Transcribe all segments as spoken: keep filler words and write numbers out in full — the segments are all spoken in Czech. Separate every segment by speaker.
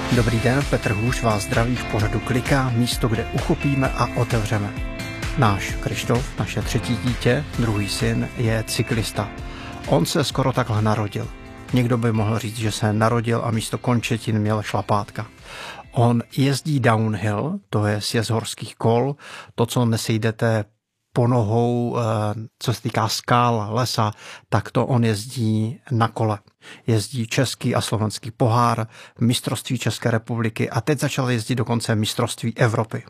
Speaker 1: Dobrý den, Petr Hůř vás zdraví v pořadu Klika, místo, kde uchopíme a otevřeme. Náš Krištof, naše třetí dítě, druhý syn, je cyklista. On se skoro takhle narodil. Někdo by mohl říct, že se narodil a místo končetin měl šlapátka. On jezdí downhill, to je sjezd horských kol, to, co nesejdete po nohou, co se týká skal, lesa, tak to on jezdí na kole. Jezdí český a slovenský pohár, mistrovství České republiky a teď začal jezdit dokonce mistrovství Evropy.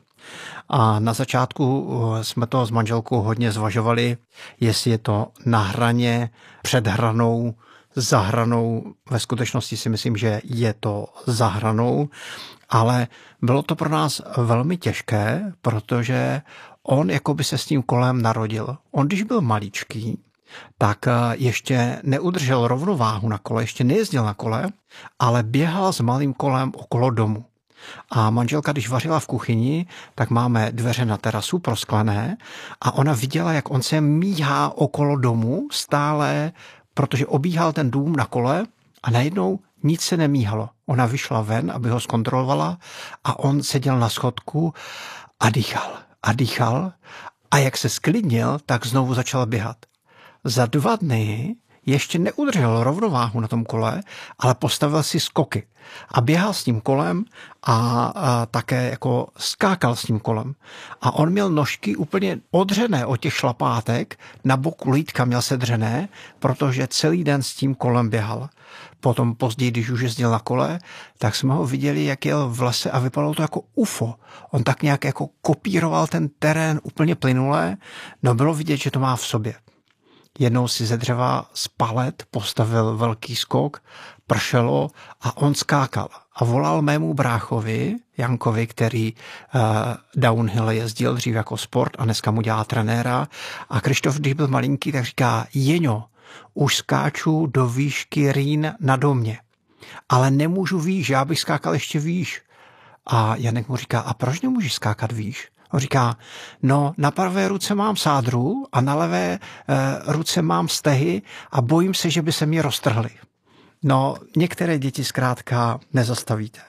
Speaker 1: A na začátku jsme to s manželkou hodně zvažovali, jestli je to na hraně, před hranou, za hranou. Ve skutečnosti si myslím, že je to za hranou, ale bylo to pro nás velmi těžké, protože on jako by se s tím kolem narodil. On, když byl maličký, tak ještě neudržel rovnováhu na kole, ještě nejezdil na kole, ale běhal s malým kolem okolo domu. A manželka, když vařila v kuchyni, tak máme dveře na terasu prosklené a ona viděla, jak on se míhá okolo domu stále, protože obíhal ten dům na kole a najednou nic se nemíhalo. Ona vyšla ven, aby ho zkontrolovala a on seděl na schodku a dýchal a dýchal a jak se sklidnil, tak znovu začal běhat. Za dva dny ještě neudržel rovnováhu na tom kole, ale postavil si skoky a běhal s tím kolem a, a také jako skákal s tím kolem. A on měl nožky úplně odřené od těch šlapátek, na boku lítka měl sedřené, protože celý den s tím kolem běhal. Potom později, když už jezdil na kole, tak jsme ho viděli, jak jel v lese a vypadalo to jako U F O. On tak nějak jako kopíroval ten terén úplně plynule, no bylo vidět, že to má v sobě. Jednou si ze dřeva z palet postavil velký skok, pršelo a on skákal. A volal mému bráchovi, Jankovi, který uh, downhill jezdil dřív jako sport a dneska mu dělá trenéra. A Krištof, když byl malinký, tak říká, Jeňo, už skáču do výšky Rýn na domě, ale nemůžu výš, já bych skákal ještě výš. A Janek mu říká, a proč nemůžeš skákat výš? On říká, no na pravé ruce mám sádru a na levé e, ruce mám stehy a bojím se, že by se mi roztrhly. No některé děti zkrátka nezastavíte.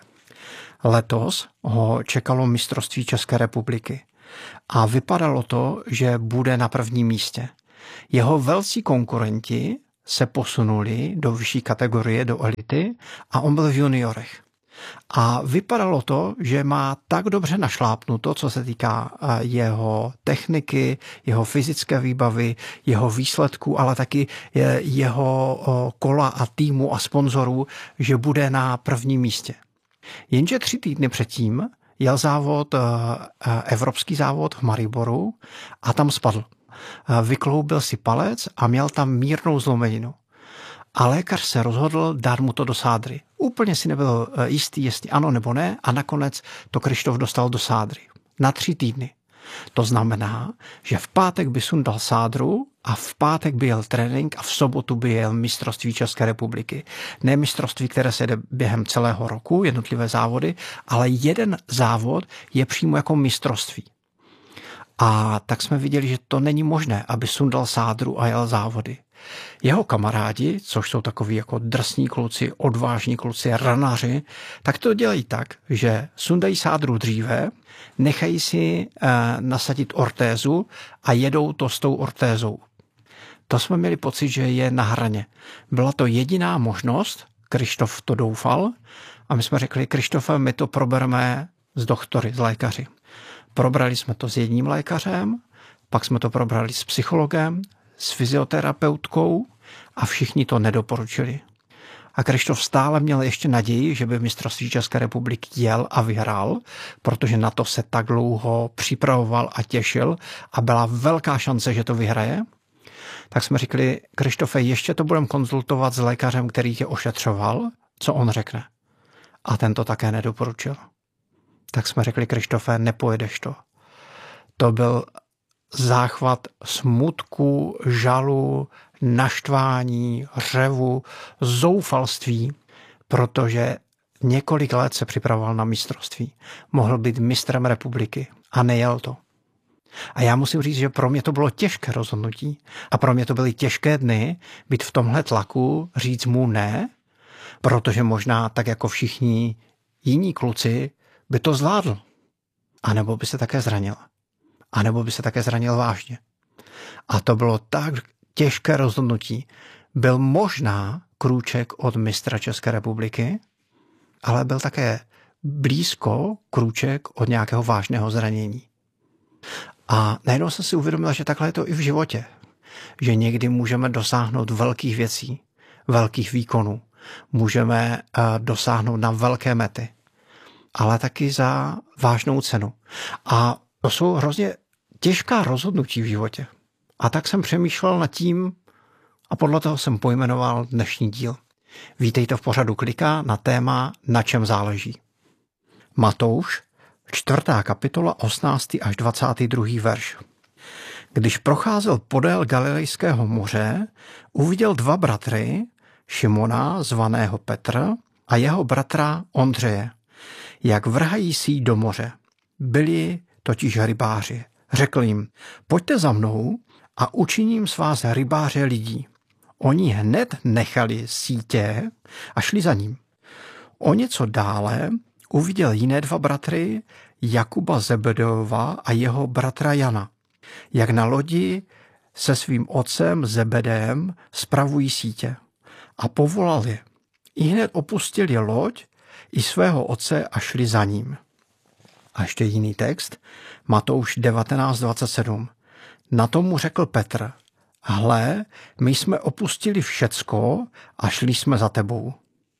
Speaker 1: Letos ho čekalo mistrovství České republiky a vypadalo to, že bude na prvním místě. Jeho velcí konkurenti se posunuli do vyšší kategorie, do elity a on byl v juniorech. A vypadalo to, že má tak dobře našlápnuto, co se týká jeho techniky, jeho fyzické výbavy, jeho výsledků, ale taky jeho kola a týmu a sponzorů, že bude na prvním místě. Jenže tři týdny předtím jel závod, evropský závod v Mariboru a tam spadl. Vykloubil si palec a měl tam mírnou zlomeninu. A lékař se rozhodl dát mu to do sádry. Úplně si nebyl jistý, jestli ano nebo ne, a nakonec to Krištof dostal do sádry. Na tři týdny. To znamená, že v pátek by sundal sádru a v pátek by jel trénink a v sobotu by jel mistrovství České republiky. Ne mistrovství, které se jde během celého roku, jednotlivé závody, ale jeden závod je přímo jako mistrovství. A tak jsme viděli, že to není možné, aby sundal sádru a jel závody. Jeho kamarádi, což jsou takoví jako drsní kluci, odvážní kluci, ranaři, tak to dělají tak, že sundají sádru dříve, nechají si e, nasadit ortézu a jedou to s tou ortézou. To jsme měli pocit, že je na hraně. Byla to jediná možnost, Krištof to doufal a my jsme řekli, Krištofe, my to probereme s doktory, s lékaři. Probrali jsme to s jedním lékařem, pak jsme to probrali s psychologem, s fyzioterapeutkou a všichni to nedoporučili. A Krištof stále měl ještě naději, že by mistrovství České republiky jel a vyhrál, protože na to se tak dlouho připravoval a těšil a byla velká šance, že to vyhraje. Tak jsme řekli, Krištofe, ještě to budeme konzultovat s lékařem, který tě ošetřoval, co on řekne. A ten to také nedoporučil. Tak jsme řekli, Krištofe, nepojedeš to. To byl záchvat smutku, žalu, naštvání, řevu, zoufalství, protože několik let se připravoval na mistrovství. Mohl být mistrem republiky a nejel to. A já musím říct, že pro mě to bylo těžké rozhodnutí a pro mě to byly těžké dny být v tomhle tlaku, říct mu ne, protože možná tak jako všichni jiní kluci by to zvládl. A nebo by se také zranil. A nebo by se také zranil vážně. A to bylo tak těžké rozhodnutí. Byl možná krůček od mistra České republiky, ale byl také blízko krůček od nějakého vážného zranění. A najednou jsem si uvědomil, že takhle je to i v životě. Že někdy můžeme dosáhnout velkých věcí, velkých výkonů. Můžeme dosáhnout na velké mety, ale taky za vážnou cenu. A to jsou hrozně těžká rozhodnutí v životě. A tak jsem přemýšlel nad tím a podle toho jsem pojmenoval dnešní díl. Vítejte v pořadu Klika na téma Na čem záleží. Matouš, čtvrtá kapitola, osmnáctý až dvacátý druhý verš. Když procházel podél Galilejského moře, uviděl dva bratry, Šimona, zvaného Petr, a jeho bratra Ondřeje, jak vrhají síť do moře. Byli totiž rybáři. Řekl jim, pojďte za mnou a učiním z vás rybáře lidí. Oni hned nechali sítě a šli za ním. O něco dále uviděl jiné dva bratry, Jakuba Zebedeova a jeho bratra Jana, jak na lodi se svým otcem Zebedem spravují sítě. A povolal je. Ihned opustili loď i svého otce a šli za ním. A ještě jiný text, Matouš devatenáct dvacet sedm. Na tomu řekl Petr, hle, my jsme opustili všecko a šli jsme za tebou.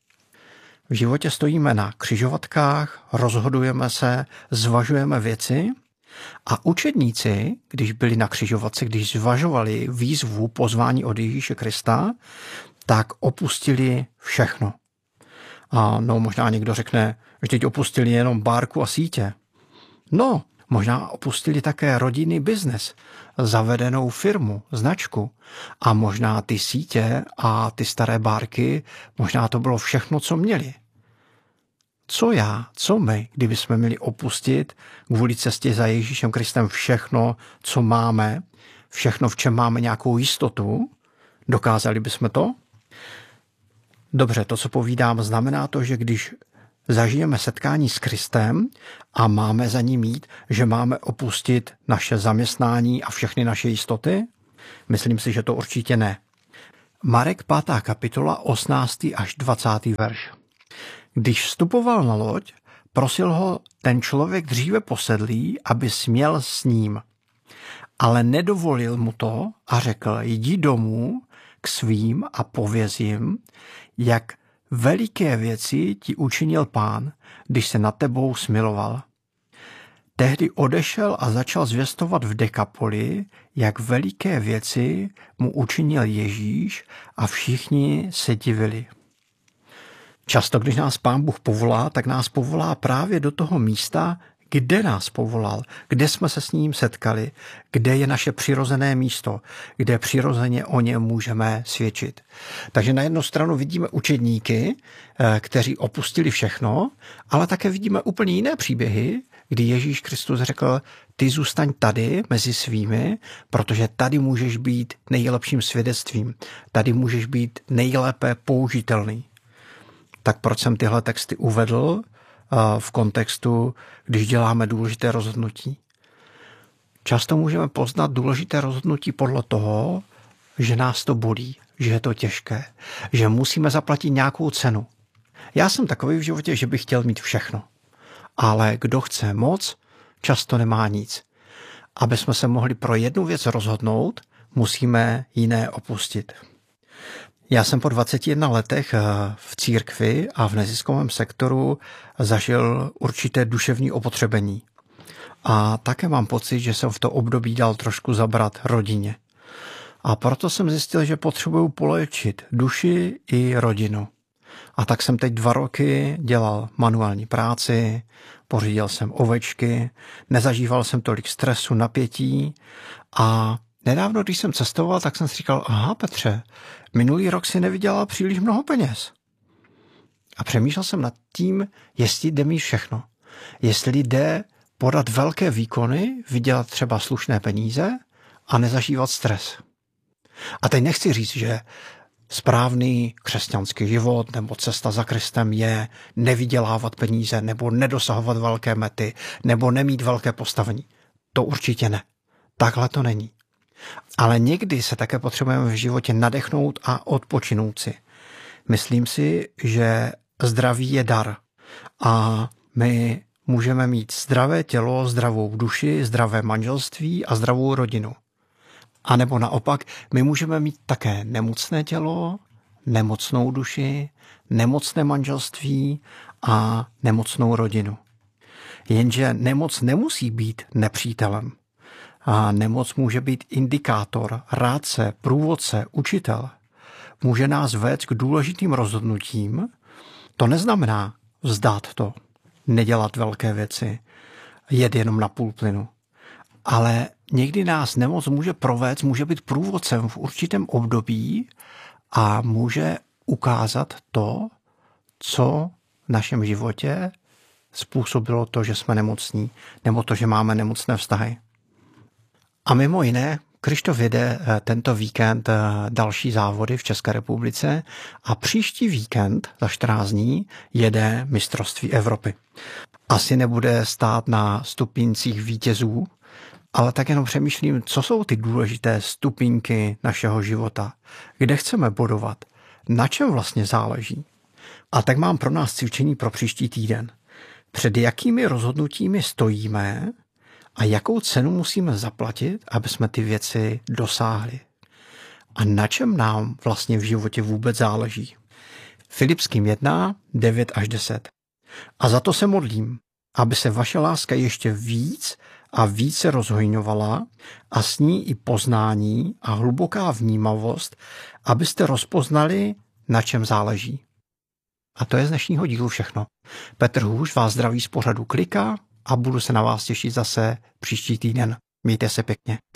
Speaker 1: V životě stojíme na křižovatkách, rozhodujeme se, zvažujeme věci a učedníci, když byli na křižovatce, když zvažovali výzvu pozvání od Ježíše Krista, tak opustili všechno. A no, možná někdo řekne, že teď opustili jenom bárku a sítě. No, možná opustili také rodinný biznes, zavedenou firmu, značku. A možná ty sítě a ty staré bárky, možná to bylo všechno, co měli. Co já, co my, kdyby jsme měli opustit kvůli cestě za Ježíšem Kristem všechno, co máme, všechno, v čem máme nějakou jistotu, dokázali bychom to? Dobře, to, co povídám, znamená to, že když zažijeme setkání s Kristem a máme za ním jít, že máme opustit naše zaměstnání a všechny naše jistoty? Myslím si, že to určitě ne. Marek pátá kapitola, osmnáctý až dvacátý verš. Když vstupoval na loď, prosil ho ten člověk dříve posedlý, aby směl s ním. Ale nedovolil mu to a řekl, jdi domů k svým a pověz jim, jak veliké věci ti učinil Pán, když se nad tebou smiloval. Tehdy odešel a začal zvěstovat v Dekapoli, jak veliké věci mu učinil Ježíš a všichni se divili. Často, když nás Pán Bůh povolá, tak nás povolá právě do toho místa, kde nás povolal, kde jsme se s ním setkali, kde je naše přirozené místo, kde přirozeně o něm můžeme svědčit. Takže na jednu stranu vidíme učedníky, kteří opustili všechno, ale také vidíme úplně jiné příběhy, kdy Ježíš Kristus řekl, ty zůstaň tady mezi svými, protože tady můžeš být nejlepším svědectvím, tady můžeš být nejlépe použitelný. Tak proč jsem tyhle texty uvedl v kontextu, když děláme důležité rozhodnutí? Často můžeme poznat důležité rozhodnutí podle toho, že nás to bolí, že je to těžké, že musíme zaplatit nějakou cenu. Já jsem takový v životě, že bych chtěl mít všechno. Ale kdo chce moc, často nemá nic. Aby jsme se mohli pro jednu věc rozhodnout, musíme jiné opustit. Já jsem po dvaceti jedné letech v církvi a v neziskovém sektoru zažil určité duševní opotřebení. A také mám pocit, že jsem v to období dal trošku zabrat rodině. A proto jsem zjistil, že potřebuju poléčit duši i rodinu. A tak jsem teď dva roky dělal manuální práci, pořídil jsem ovečky, nezažíval jsem tolik stresu, napětí a nedávno, když jsem cestoval, tak jsem si říkal, aha Petře, minulý rok si nevydělal příliš mnoho peněz. A přemýšlel jsem nad tím, jestli jde mít všechno. Jestli jde podat velké výkony, vydělat třeba slušné peníze a nezažívat stres. A teď nechci říct, že správný křesťanský život nebo cesta za Kristem je nevydělávat peníze nebo nedosahovat velké mety nebo nemít velké postavení. To určitě ne. Takhle to není. Ale někdy se také potřebujeme v životě nadechnout a odpočinout si. Myslím si, že zdraví je dar a my můžeme mít zdravé tělo, zdravou duši, zdravé manželství a zdravou rodinu. A nebo naopak, my můžeme mít také nemocné tělo, nemocnou duši, nemocné manželství a nemocnou rodinu. Jenže nemoc nemusí být nepřítelem. A nemoc může být indikátor, rádce, průvodce, učitel. Může nás vést k důležitým rozhodnutím. To neznamená vzdát to, nedělat velké věci, jet jenom na půl plynu. Ale někdy nás nemoc může provést, může být průvodcem v určitém období a může ukázat to, co v našem životě způsobilo to, že jsme nemocní, nebo to, že máme nemocné vztahy. A mimo jiné, Krištof jede tento víkend další závody v České republice a příští víkend za čtrnáct dní jede mistrovství Evropy. Asi nebude stát na stupíncích vítězů, ale tak jenom přemýšlím, co jsou ty důležité stupínky našeho života, kde chceme bodovat, na čem vlastně záleží. A tak mám pro nás cvičení pro příští týden. Před jakými rozhodnutími stojíme a jakou cenu musíme zaplatit, aby jsme ty věci dosáhli. A na čem nám vlastně v životě vůbec záleží. Filipským jedna, devět až deset. A za to se modlím, aby se vaše láska ještě víc a více rozhojňovala a s ní i poznání a hluboká vnímavost, abyste rozpoznali, na čem záleží. A to je z dnešního dílu všechno. Petr Hůš vás zdraví z pořadu Klika a budu se na vás těšit zase příští týden. Mějte se pěkně.